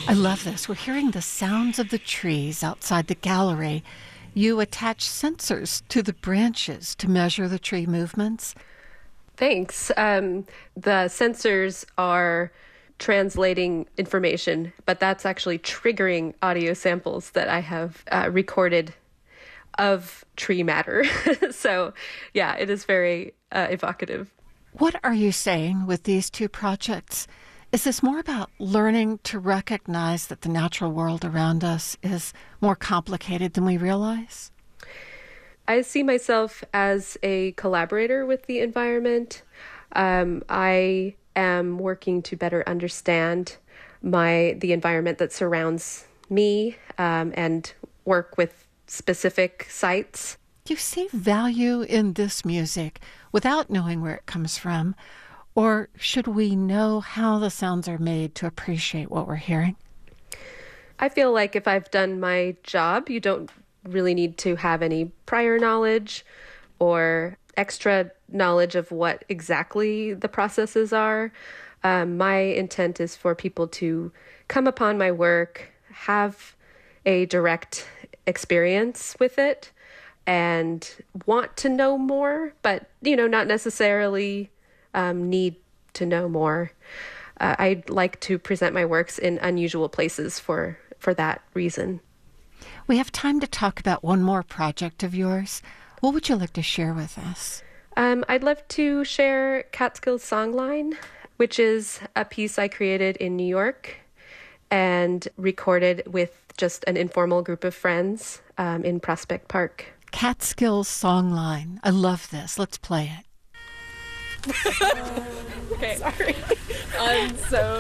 I love this. We're hearing the sounds of the trees outside the gallery. You attach sensors to the branches to measure the tree movements. Thanks. The sensors are translating information, but that's actually triggering audio samples that I have recorded of tree matter. So, yeah, it is very evocative. What are you saying with these two projects? Is this more about learning to recognize that the natural world around us is more complicated than we realize? I see myself as a collaborator with the environment. I am working to better understand the environment that surrounds me, and work with specific sites. Do you see value in this music without knowing where it comes from? Or should we know how the sounds are made to appreciate what we're hearing? I feel like if I've done my job, you don't really need to have any prior knowledge or extra knowledge of what exactly the processes are. My intent is for people to come upon my work, have a direct experience with it, and want to know more, but, not necessarily need to know more. I'd like to present my works in unusual places for that reason. We have time to talk about one more project of yours. What would you like to share with us? I'd love to share Catskills Songline, which is a piece I created in New York and recorded with just an informal group of friends in Prospect Park. Catskills Songline. I love this. Let's play it. Okay. Sorry. I'm so